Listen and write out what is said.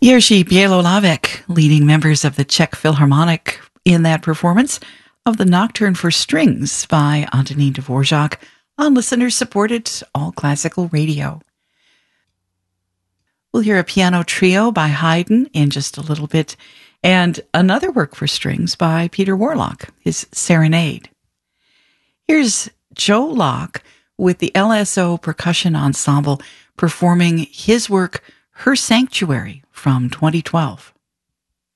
Jerzy Bielolawek, leading members of the Czech Philharmonic in that performance of the Nocturne for Strings by Antonín Dvorak on listener-supported All Classical Radio. We'll hear a piano trio by Haydn in just a little bit, and another work for strings by Peter Warlock, his Serenade. Here's Joe Locke with the LSO Percussion Ensemble performing his work, Her Sanctuary, from 2012.